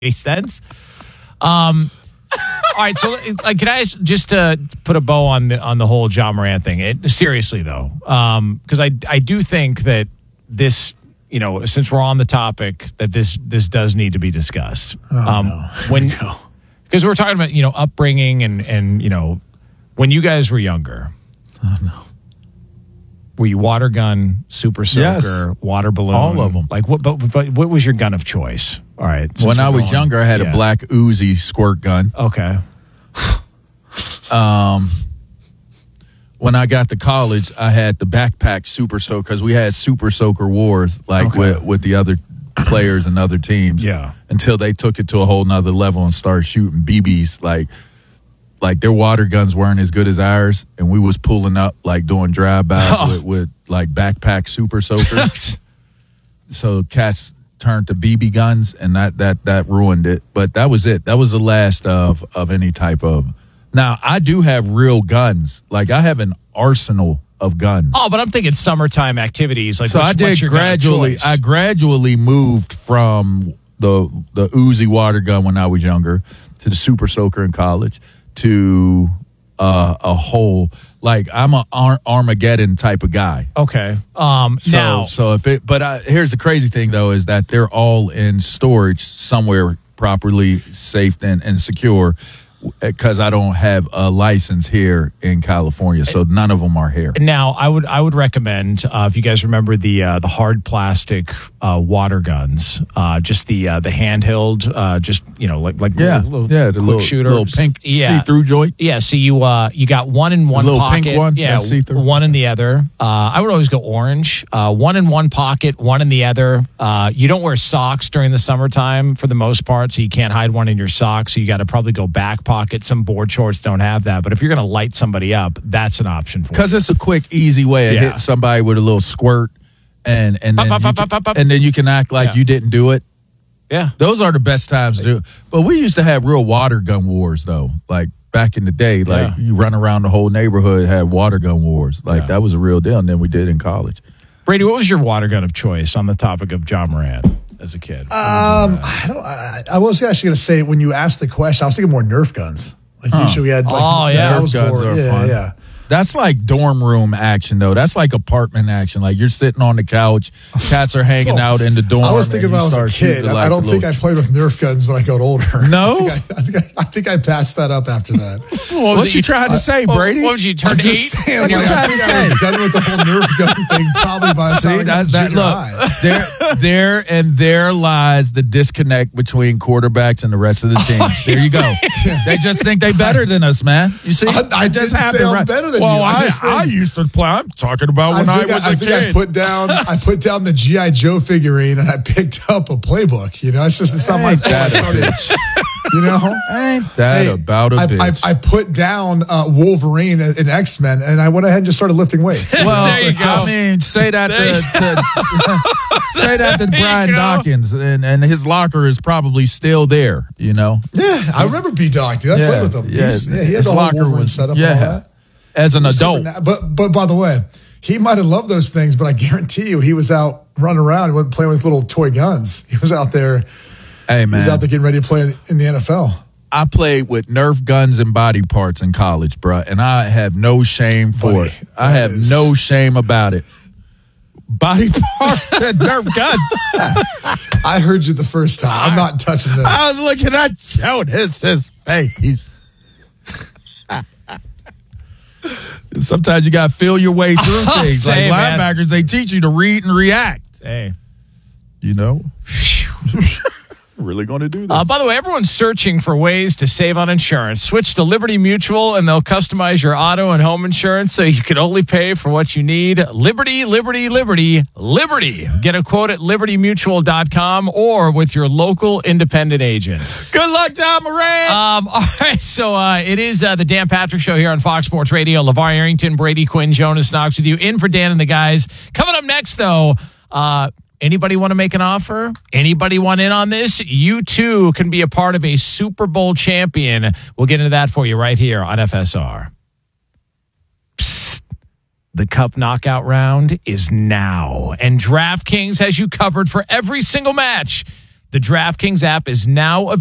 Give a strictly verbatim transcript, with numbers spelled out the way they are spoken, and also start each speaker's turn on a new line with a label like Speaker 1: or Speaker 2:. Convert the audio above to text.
Speaker 1: any sense. Um, all right, so like, can I just to put a bow on the on the whole Ja Morant thing? It, seriously though, because um, I I do think that this, you know, since we're on the topic, that this this does need to be discussed.
Speaker 2: Oh,
Speaker 1: um,
Speaker 2: no.
Speaker 1: When because we're talking about, you know, upbringing and and you know, when you guys were younger.
Speaker 2: Oh no.
Speaker 1: Were you water gun, super soaker,
Speaker 2: Yes.
Speaker 1: water balloon?
Speaker 2: All of them.
Speaker 1: Like what? But, but what was your gun of choice? All right.
Speaker 2: When I was
Speaker 1: going,
Speaker 2: younger, I had
Speaker 1: yeah.
Speaker 2: a black Uzi squirt gun.
Speaker 1: Okay.
Speaker 2: Um, when I got to college, I had the backpack super soaker because we had super soaker wars like
Speaker 1: Okay.
Speaker 2: with, with the other players and other teams.
Speaker 1: Yeah.
Speaker 2: Until they took it to a whole nother level and started shooting B Bs like. Like their water guns weren't as good as ours, and we was pulling up like doing drive-bys
Speaker 1: Oh.
Speaker 2: with, with like backpack super soakers. So cats turned to B B guns, and that that that ruined it. But that was it. That was the last of of any type of. Now I do have real guns. Like I have an arsenal of guns.
Speaker 1: Oh, but I'm thinking summertime activities. Like,
Speaker 2: So
Speaker 1: what's,
Speaker 2: I did
Speaker 1: what's your gun of
Speaker 2: gradually.
Speaker 1: choice?
Speaker 2: I gradually moved from the the Uzi water gun when I was younger to the super soaker in college. To uh, a whole, like I'm a Ar- Armageddon type of guy.
Speaker 1: Okay. Um.
Speaker 2: So,
Speaker 1: now,
Speaker 2: so if it, but I, here's the crazy thing though is that they're all in storage somewhere properly safe and, and secure because I don't have a license here in California, so none of them are here.
Speaker 1: now I would I would recommend uh, if you guys remember the uh, the hard plastic uh, water guns, uh, just the uh, the handheld, uh, just you know like like
Speaker 2: Yeah,
Speaker 1: little, little
Speaker 2: yeah, the
Speaker 1: quick
Speaker 2: little,
Speaker 1: shooter,
Speaker 2: little pink
Speaker 1: yeah.
Speaker 2: see-through joint.
Speaker 1: Yeah, so you uh you got one in one
Speaker 2: little
Speaker 1: pocket,
Speaker 2: pink one?
Speaker 1: yeah,
Speaker 2: That's see-through?
Speaker 1: one in the other. Uh, I would always go orange. Uh, one in one pocket, one in the other. Uh, you don't wear socks during the summertime for the most part, so you can't hide one in your socks. So you got to probably go back pocket. Some board shorts don't have that, but if you're going to light somebody up, that's an option for you.
Speaker 2: Because it's a quick, easy way to
Speaker 1: Yeah.
Speaker 2: hit somebody with a little squirt, and and then,
Speaker 1: Pop, pop,
Speaker 2: you
Speaker 1: pop,
Speaker 2: can,
Speaker 1: pop, pop.
Speaker 2: and then you can act like
Speaker 1: Yeah.
Speaker 2: you didn't do it.
Speaker 1: Yeah.
Speaker 2: Those are the best times to do it. But we used to have real water gun wars, though. Like back in the day, like
Speaker 1: Yeah.
Speaker 2: you run around the whole neighborhood, had water gun wars. Like
Speaker 1: Yeah.
Speaker 2: that was a real deal. And then we did in college.
Speaker 1: Brady, what was your water gun of choice on the topic of Ja Morant as a kid?
Speaker 3: Um, I don't. I, I was actually going to say when you asked the question, I was thinking more Nerf guns. Like usually we had. Like,
Speaker 1: Oh, yeah.
Speaker 3: that
Speaker 2: Nerf
Speaker 3: was
Speaker 2: guns
Speaker 3: more,
Speaker 2: are
Speaker 3: yeah,
Speaker 2: fun.
Speaker 3: yeah.
Speaker 2: That's like dorm room action, though. That's like apartment action. Like you're sitting on the couch, cats are hanging
Speaker 3: So,
Speaker 2: out in the dorm.
Speaker 3: I was thinking
Speaker 2: and
Speaker 3: when I
Speaker 2: you
Speaker 3: was a
Speaker 2: start
Speaker 3: kid.
Speaker 2: shooting,
Speaker 3: I,
Speaker 2: like,
Speaker 3: I don't
Speaker 2: the
Speaker 3: think I
Speaker 2: little-
Speaker 3: played with Nerf guns when I got older.
Speaker 2: No?
Speaker 3: I think I, I, think I, I think I passed that up after that.
Speaker 1: What,
Speaker 2: What you trying to say,
Speaker 1: what,
Speaker 2: Brady?
Speaker 1: What was you turned
Speaker 3: I'm
Speaker 1: eight?
Speaker 3: just saying,
Speaker 2: What you
Speaker 3: like, I
Speaker 2: trying
Speaker 3: think
Speaker 2: to
Speaker 3: I was
Speaker 2: say?
Speaker 3: done with the whole Nerf gun thing probably by the time
Speaker 2: See,
Speaker 3: I got
Speaker 2: that,
Speaker 3: to
Speaker 2: that,
Speaker 3: junior
Speaker 2: look,
Speaker 3: high.
Speaker 2: there, there, and there lies the disconnect between quarterbacks and the rest of the team. There you go. They just think they better than us, man. You see,
Speaker 3: I- I
Speaker 2: It just
Speaker 3: didn't say
Speaker 2: happened,
Speaker 3: I'm
Speaker 2: right?
Speaker 3: better than
Speaker 2: well,
Speaker 3: you. I
Speaker 2: I,
Speaker 3: just
Speaker 2: I
Speaker 3: think-
Speaker 2: used to play. I'm talking about when I,
Speaker 3: think
Speaker 2: was
Speaker 3: I
Speaker 2: a
Speaker 3: think
Speaker 2: kid.
Speaker 3: I put down I put down the G I Joe figurine and I picked up a playbook. You know, it's just it's not my
Speaker 2: Ain't
Speaker 3: fault. I
Speaker 2: that a
Speaker 3: started,
Speaker 2: bitch?
Speaker 3: you know,
Speaker 2: Ain't that
Speaker 3: Hey,
Speaker 2: about a
Speaker 3: I,
Speaker 2: bitch?
Speaker 3: I, I put down uh, Wolverine in X Men and I went ahead and just started lifting weights.
Speaker 2: well,
Speaker 1: There you go.
Speaker 2: I mean, say that
Speaker 1: There you
Speaker 2: to, to say that to
Speaker 1: There you
Speaker 2: Brian
Speaker 1: go.
Speaker 2: Dawkins, and, and his locker is probably still there. You know,
Speaker 3: Yeah, I remember B Dog, dude. I
Speaker 2: yeah,
Speaker 3: played with him.
Speaker 2: Yeah,
Speaker 3: He's, yeah, he had
Speaker 2: his
Speaker 3: the whole
Speaker 2: locker
Speaker 3: Wolverine
Speaker 2: was
Speaker 3: setup
Speaker 2: yeah.
Speaker 3: and all that.
Speaker 2: As an
Speaker 3: He's super
Speaker 2: adult,
Speaker 3: na- but but by the way, he might have loved those things, but I guarantee you, he was out running around. He wasn't playing with little toy guns. He was out there.
Speaker 2: hey
Speaker 3: He
Speaker 2: man,
Speaker 3: was out there getting ready to play in the N F L.
Speaker 2: I played with Nerf guns and body parts in college, bruh, and I have no shame for
Speaker 3: Buddy,
Speaker 2: it. I
Speaker 3: that
Speaker 2: have
Speaker 3: is-
Speaker 2: no shame about it. Body parts and Nerf guns.
Speaker 3: I heard you the first time. I'm not touching this.
Speaker 2: I was looking at Jonas' face. Sometimes you got to feel your way through things. Like
Speaker 1: Say, man.
Speaker 2: linebackers, they teach you to read and react.
Speaker 1: Hey.
Speaker 2: You know? Really going to do that?
Speaker 1: Uh, by the way, everyone's searching for ways to save on insurance. Switch to Liberty Mutual, and they'll customize your auto and home insurance so you can only pay for what you need. Liberty, Liberty, Liberty, Liberty. Get a quote at liberty mutual dot com or with your local independent agent.
Speaker 2: Good luck, John Moran.
Speaker 1: Um, all right, so uh, it is uh, the Dan Patrick Show here on Fox Sports Radio. LeVar Arrington, Brady Quinn, Jonas Knox with you. In for Dan and the guys. Coming up next, though, uh, anybody want to make an offer? Anybody want in on this? You, too, can be a part of a Super Bowl champion. We'll get into that for you right here on F S R. Psst. The Cup Knockout Round is now, and DraftKings has you covered for every single match. The DraftKings app is now available.